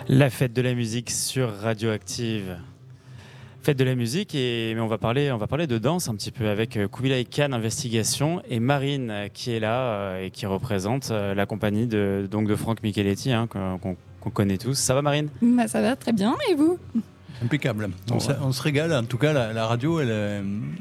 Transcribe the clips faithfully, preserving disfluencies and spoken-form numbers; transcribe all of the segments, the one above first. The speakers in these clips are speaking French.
La fête de la musique sur Radioactive. Fête de la musique, et mais on va parler, on va parler de danse un petit peu avec Kubilai Khan Investigation et Marine qui est là euh, et qui représente euh, la compagnie de, donc de Franck Micheletti hein, qu'on, qu'on, qu'on connaît tous. Ça va Marine ? Bah, ça va très bien, et vous ? Impeccable. On, Ouais. se, on se régale. En tout cas, la, la radio, elle, euh,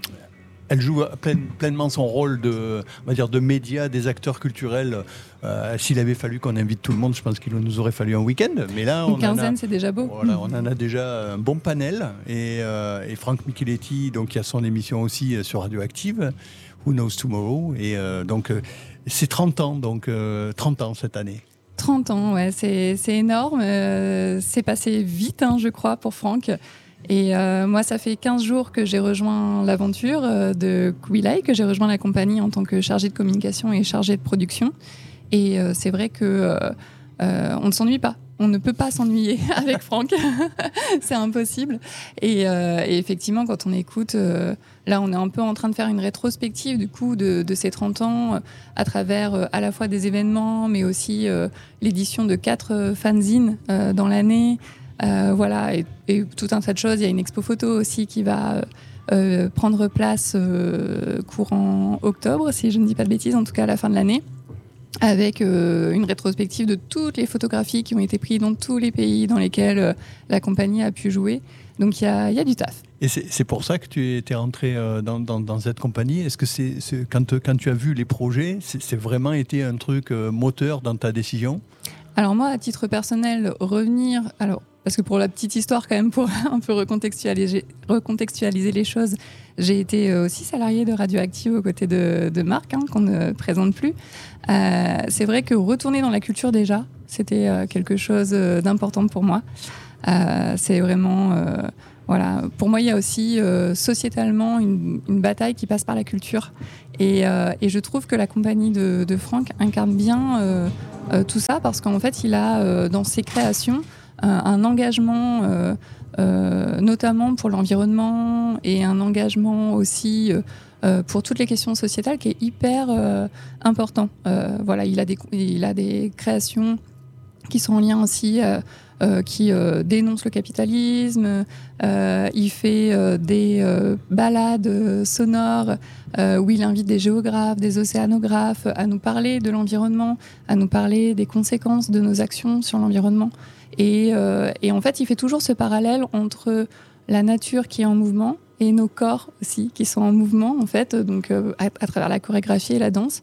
elle joue plein, pleinement son rôle de, on va dire, de média des acteurs culturels. Euh, s'il avait fallu qu'on invite tout le monde, je pense qu'il nous aurait fallu un week-end. Mais là, on Une quinzaine, en a, c'est déjà beau. voilà, on en a déjà un bon panel. Et, euh, et Franck Micheletti, donc, il a son émission aussi sur Radioactive, Who Knows Tomorrow. Et euh, donc, euh, c'est trente ans, donc euh, trente ans cette année. trente ans, ouais, c'est, c'est énorme. Euh, c'est passé vite, hein, je crois, pour Franck. Et euh, moi, ça fait quinze jours que j'ai rejoint l'aventure euh, de Kubilai, que j'ai rejoint la compagnie en tant que chargée de communication et chargée de production. Et euh, c'est vrai que euh, euh, on ne s'ennuie pas. On ne peut pas s'ennuyer avec Franck. C'est impossible. Et, euh, et effectivement, quand on écoute, euh, là, on est un peu en train de faire une rétrospective du coup de, de ces trente ans euh, à travers euh, à la fois des événements, mais aussi euh, l'édition de quatre euh, fanzines euh, dans l'année. Euh, voilà, et, et tout un tas de choses. Il y a une expo photo aussi qui va euh, prendre place euh, courant octobre, si je ne dis pas de bêtises, en tout cas à la fin de l'année, avec euh, une rétrospective de toutes les photographies qui ont été prises dans tous les pays dans lesquels euh, la compagnie a pu jouer. Donc il y a, y a du taf. Et c'est, c'est pour ça que tu étais rentré euh, dans, dans, dans cette compagnie. Est-ce que c'est, c'est quand, quand tu as vu les projets, c'est, c'est vraiment été un truc euh, moteur dans ta décision ? Alors moi, à titre personnel, revenir... Alors, parce que pour la petite histoire, quand même, pour un peu recontextualiser, recontextualiser les choses, j'ai été aussi salariée de Radioactive aux côtés de, de Marc, hein, qu'on ne présente plus. Euh, c'est vrai que retourner dans la culture déjà, c'était euh, quelque chose d'important pour moi. Euh, c'est vraiment... Euh, voilà. Pour moi, il y a aussi euh, sociétalement une, une bataille qui passe par la culture. Et, euh, et je trouve que la compagnie de, de Franck incarne bien euh, euh, tout ça, parce qu'en fait, il a, euh, dans ses créations, un engagement euh, euh, notamment pour l'environnement et un engagement aussi euh, pour toutes les questions sociétales qui est hyper euh, important. Euh, voilà, il a des, il a des créations qui sont en lien aussi, euh, euh, qui euh, dénoncent le capitalisme. Euh, il fait euh, des euh, balades sonores euh, où il invite des géographes, des océanographes à nous parler de l'environnement, à nous parler des conséquences de nos actions sur l'environnement. Et, euh, et en fait, il fait toujours ce parallèle entre la nature qui est en mouvement et nos corps aussi qui sont en mouvement, en fait, donc euh, à, à travers la chorégraphie et la danse.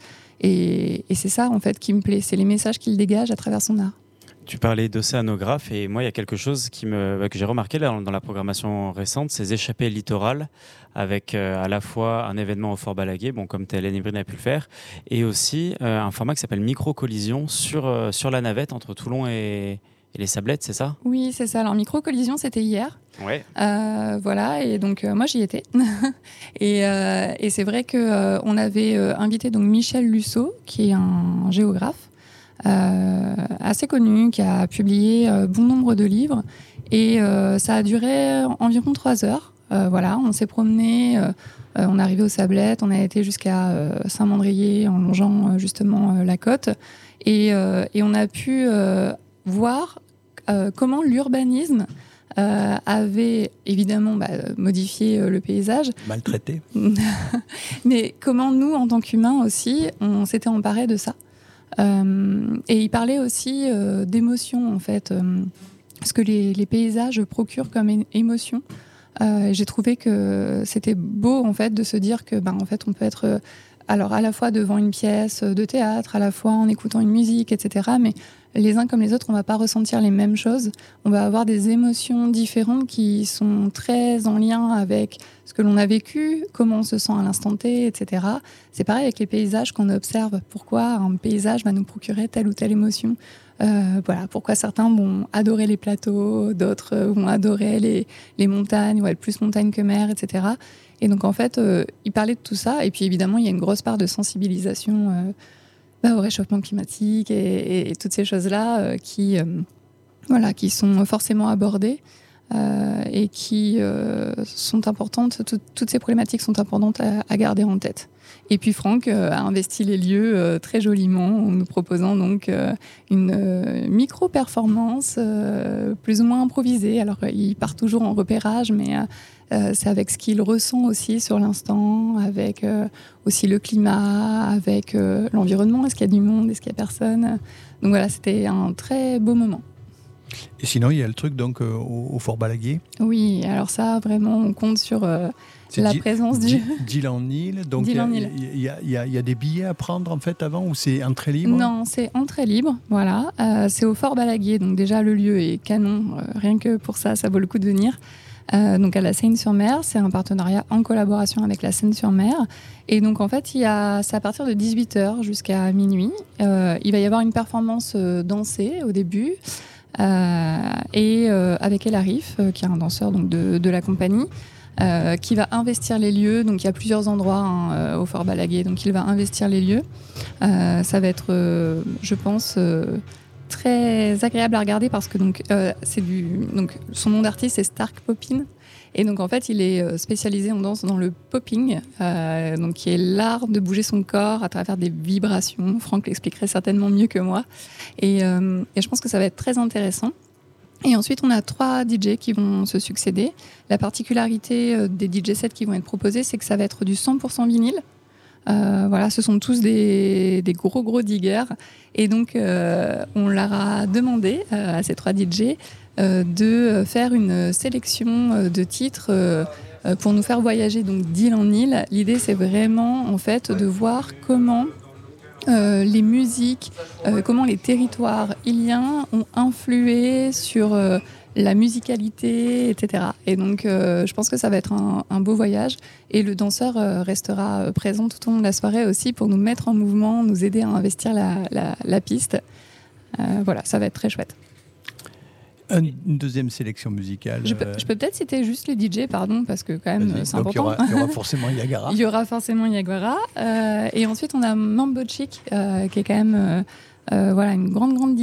Et, et c'est ça, en fait, qui me plaît. C'est les messages qu'il dégage à travers son art. Tu parlais d'océanographe et moi il y a quelque chose qui me, bah, que j'ai remarqué là, dans la programmation récente, ces échappées littorales avec euh, à la fois un événement au Fort Balaguer, bon, comme Hélène Hybride a pu le faire, et aussi euh, un format qui s'appelle Micro-collision sur, euh, sur la navette entre Toulon et, et les Sablettes, c'est ça ? Oui, c'est ça. Alors Micro-collision, c'était hier. Ouais. Euh, voilà, et donc euh, moi j'y étais. et, euh, et c'est vrai qu'on euh, avait euh, invité donc Michel Lusseau, qui est un géographe, Euh, assez connu, qui a publié euh, bon nombre de livres, et euh, ça a duré environ trois heures. Euh, voilà, on s'est promené, euh, euh, on est arrivé aux Sablettes, on a été jusqu'à euh, Saint-Mandrier en longeant euh, justement euh, la côte, et, euh, et on a pu euh, voir euh, comment l'urbanisme euh, avait évidemment bah, modifié euh, le paysage. Maltraité. Mais comment nous, en tant qu'humains aussi, on s'était emparés de ça. Euh, et il parlait aussi euh, d'émotions, en fait, euh, ce que les, les paysages procurent comme é- émotion. Euh, j'ai trouvé que c'était beau, en fait, de se dire que, ben, en fait, on peut être euh, alors à la fois devant une pièce de théâtre, à la fois en écoutant une musique, et cetera. Mais les uns comme les autres, on va pas ressentir les mêmes choses. On va avoir des émotions différentes qui sont très en lien avec ce que l'on a vécu, comment on se sent à l'instant T, et cetera. C'est pareil avec les paysages qu'on observe. Pourquoi un paysage va nous procurer telle ou telle émotion ? Euh, voilà, pourquoi certains vont adorer les plateaux, d'autres vont adorer les, les montagnes, ou être plus montagne que mer, et cetera. Et donc en fait, euh, il parlait de tout ça. Et puis évidemment, il y a une grosse part de sensibilisation euh, bah, au réchauffement climatique et, et, et toutes ces choses-là euh, qui, euh, voilà, qui sont forcément abordées. euh, et qui euh, sont importantes. Tout, toutes ces problématiques sont importantes à, à garder en tête. Et puis Franck euh, a investi les lieux euh, très joliment en nous proposant donc euh, une euh, micro-performance euh, plus ou moins improvisée. Alors euh, il part toujours en repérage, mais euh, euh, c'est avec ce qu'il ressent aussi sur l'instant, avec euh, aussi le climat, avec euh, l'environnement. Est-ce qu'il y a du monde, est-ce qu'il y a personne? Donc voilà, c'était un très beau moment. Et sinon, il y a le truc donc euh, au, au Fort Balaguier. Oui, alors ça, vraiment, on compte sur euh, la G- présence du... G- Dylan-Nil. Donc, il y, Dylan-Nil. y, a- y, a- y a des billets à prendre en fait avant ou c'est entrée libre? Non, c'est entrée libre, voilà. Euh, c'est au Fort Balaguier, donc déjà le lieu est canon. Euh, rien que pour ça, ça vaut le coup de venir. Euh, donc à la Seine-sur-Mer, c'est un partenariat en collaboration avec la Seine-sur-Mer. Et donc en fait, il y a, c'est à partir de dix-huit heures jusqu'à minuit. Euh, il va y avoir une performance euh, dansée au début. Euh, et euh, avec El Arif, euh, qui est un danseur donc, de, de la compagnie, euh, qui va investir les lieux. Donc il y a plusieurs endroits hein, euh, au Fort Balaguier, donc il va investir les lieux. Euh, ça va être, euh, je pense, euh, très agréable à regarder parce que donc, euh, c'est du, donc, son nom d'artiste c'est Stark Poppin. Et donc en fait, il est spécialisé en danse dans le popping, euh, donc qui est l'art de bouger son corps à travers des vibrations. Franck l'expliquerait certainement mieux que moi. Et, euh, et je pense que ça va être très intéressant. Et ensuite, on a trois D J qui vont se succéder. La particularité des D J sets qui vont être proposés, c'est que ça va être du cent pour cent vinyle. Euh, voilà, ce sont tous des, des gros gros diggers. Et donc, euh, on leur a demandé euh, à ces trois D J euh, de faire une sélection de titres euh, pour nous faire voyager donc d'île en île. L'idée, c'est vraiment en fait de voir comment euh, les musiques, euh, comment les territoires iliens ont influé sur euh, la musicalité, et cetera. Et donc, euh, je pense que ça va être un, un beau voyage. Et le danseur euh, restera présent tout au long de la soirée aussi pour nous mettre en mouvement, nous aider à investir la, la, la piste. Euh, voilà, ça va être très chouette. Une deuxième sélection musicale. Je peux, je peux peut-être citer juste les D J, pardon, parce que quand même, Vas-y. c'est Donc, important. Il y, aura, il y aura forcément Yagara. Il y aura forcément Yagara. Euh, et ensuite, on a Mambo Chic, euh, qui est quand même euh, euh, voilà, une grande, grande